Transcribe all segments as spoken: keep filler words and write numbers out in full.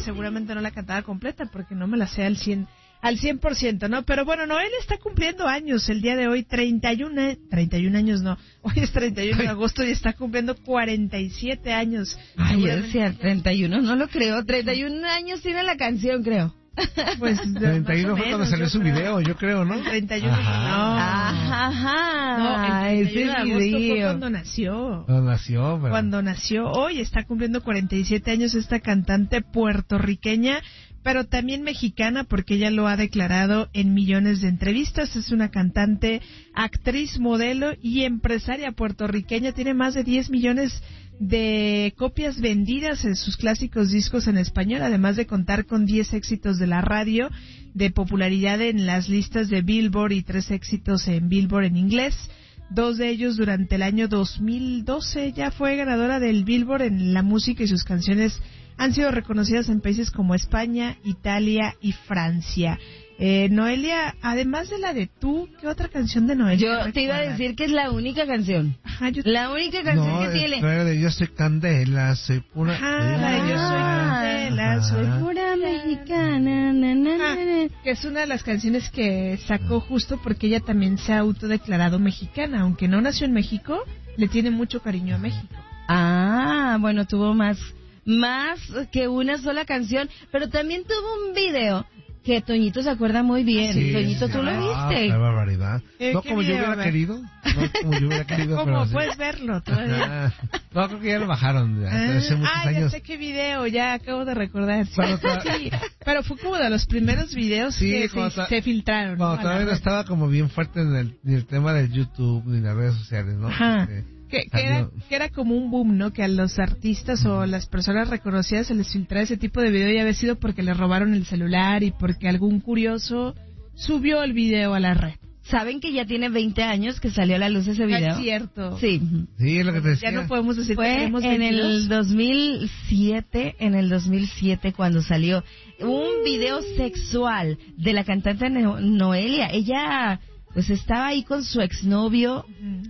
seguramente no la cantaba completa porque no me la sé al cien, al cien por ciento, ¿no? Pero bueno, Noelia está cumpliendo años el día de hoy, treinta y uno, treinta y uno años no, hoy es treinta y uno de agosto y está cumpliendo cuarenta y siete años. Ay, yo decía treinta y uno, no lo creo, treinta y uno años tiene la canción, creo. Pues treinta y uno fue cuando salió su creo. video, yo creo, ¿no? treinta y uno, Ajá. no. Ajá, No, el treinta y uno de agosto fue video. cuando nació. Cuando nació, pero... Cuando nació, hoy está cumpliendo cuarenta y siete años esta cantante puertorriqueña, pero también mexicana porque ella lo ha declarado en millones de entrevistas. Es una cantante, actriz, modelo y empresaria puertorriqueña. Tiene más de diez millones de copias vendidas en sus clásicos discos en español, además de contar con diez éxitos de la radio de popularidad en las listas de Billboard y tres éxitos en Billboard en inglés. Dos de ellos durante el año dos mil doce. Ya fue ganadora del Billboard en la música y sus canciones han sido reconocidas en países como España, Italia y Francia. Eh, Noelia, además de la de Tú, ¿qué otra canción de Noelia? Yo te iba a decir que es la única canción. Ajá, yo... La única canción no, que tiene. No, de Yo soy Candela, soy pura... Ajá, la de Yo soy Candela, Ajá. soy pura mexicana, na, na, na, na. que es una de las canciones que sacó justo porque ella también se ha autodeclarado mexicana, aunque no nació en México, le tiene mucho cariño a México. Ah, bueno, tuvo más, más que una sola canción, pero también tuvo un video que Toñito se acuerda muy bien. Sí, Toñito, sí, ¿tú lo ah, viste? qué barbaridad. ¿Qué- No qué como yo video, hubiera a ver? querido. No como yo hubiera querido, ¿Cómo pero sí. puedes verlo todavía? Ajá. No, creo que ya lo bajaron. Ya, Ah, hace muchos ah, ya años. sé qué video, ya acabo de recordar. Cuando ta- Sí, pero fue como de los primeros videos Sí, que cuando se, ta- se filtraron. Cuando ¿no? A la todavía no red. estaba como bien fuerte en el, ni el tema del YouTube ni las redes sociales, ¿no? Ajá. Eh, Que, que, era, salió- que era como un boom, ¿no? Que a los artistas o las personas reconocidas se les filtraba ese tipo de video y había sido porque le robaron el celular y porque algún curioso subió el video a la red. ¿Saben que ya tiene veinte años que salió a la luz ese video? Es cierto. Sí. Sí, es lo que te decía. Ya no podemos decir que Fue tenemos en veintidós. el dos mil siete, en el dos mil siete cuando salió un video sexual de la cantante No- Noelia. Ella pues estaba ahí con su exnovio Ujú.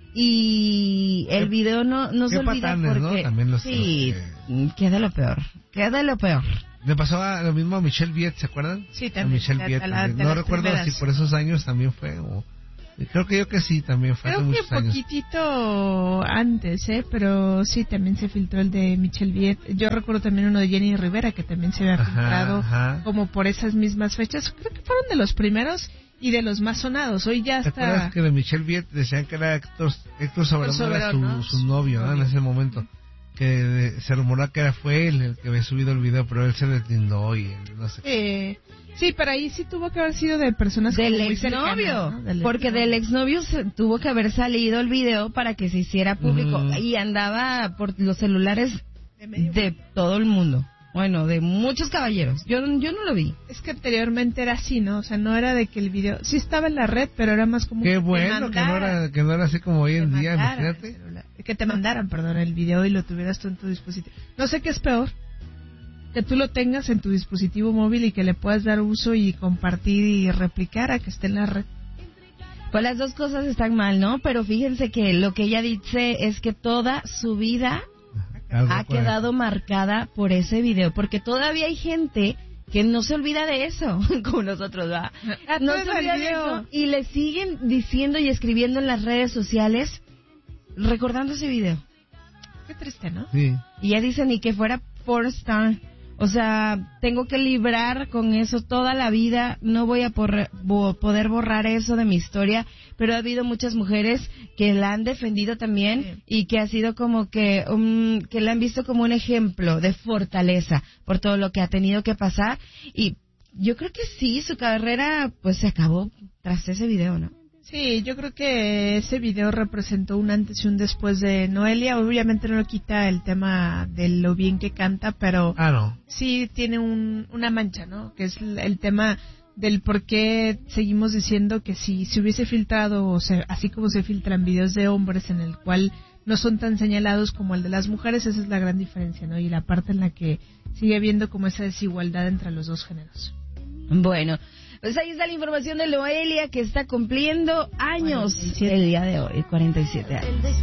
y el Qué- video no, no qué se olvida patanes, ¿no? porque También los- sí, los queda lo peor, queda lo peor. Le pasó a, lo mismo a Michelle Viet, ¿se acuerdan? Sí, A también. Michelle a- Viet a la- también. de No las recuerdo primeras. si por esos años también fue o... Creo que yo que sí, también fue hace Creo que muchos años. poquitito antes, ¿eh? Pero sí, también se filtró el de Michelle Viet. Yo recuerdo también uno de Jenny Rivera que también se había Ajá, filtrado ajá. como por esas mismas fechas. Creo que fueron de los primeros y de los más sonados. Hoy ya ¿Te está... acuerdas que de Michelle Viet decían que era Héctor, Héctor Soberón, Héctor era su, Soberón, ¿no? su novio, ¿no? En ese momento? Que de- se rumoraba que era fue él el que había subido el video, pero él se deslindó y él, no sé. Eh, sí, pero ahí sí tuvo que haber sido de personas Del como muy exnovio, cercanas, ¿no? Del porque exnovio. del exnovio se- tuvo que haber salido el video para que se hiciera público Ujú. y andaba por los celulares De medio de todo el mundo. Bueno, de muchos caballeros. Yo, yo no lo vi. Es que anteriormente era así, ¿no? O sea, no era de que el video... Sí estaba en la red, pero era más como... Qué que te bueno que no, mandaran, era, que no era así como hoy en te día, mandaran imagínate. el celular. Que te mandaran, perdón, el video y lo tuvieras tú en tu dispositivo. No sé qué es peor. Que tú lo tengas en tu dispositivo móvil y que le puedas dar uso y compartir y replicar a que esté en la red. Pues las dos cosas están mal, ¿no? Pero fíjense que lo que ella dice es que toda su vida Algo ha por ahí. quedado marcada por ese video, porque todavía hay gente que no se olvida de eso, como nosotros, ¿va? Ah, No todo se el olvida de video. eso y le siguen diciendo y escribiendo en las redes sociales recordando ese video. Qué triste, ¿no? Sí. Y ya dicen ni que fuera pornstar. O sea, tengo que librar con eso toda la vida, no voy a porre- bo- poder borrar eso de mi historia, pero ha habido muchas mujeres que la han defendido también Sí. y que ha sido como que, um, que la han visto como un ejemplo de fortaleza por todo lo que ha tenido que pasar y yo creo que sí, su carrera pues se acabó tras ese video, ¿no? Sí, yo creo que ese video representó un antes y un después de Noelia. Obviamente no lo quita el tema de lo bien que canta, pero Ah, no. sí tiene un, una mancha, ¿no? Que es el, el tema del por qué seguimos diciendo que si se hubiese filtrado, o sea, así como se filtran videos de hombres en el cual no son tan señalados como el de las mujeres, esa es la gran diferencia, ¿no? Y la parte en la que sigue habiendo como esa desigualdad entre los dos géneros. Bueno, pues ahí está la información de Noelia que está cumpliendo años cuarenta y siete. el día de hoy, cuarenta y siete años.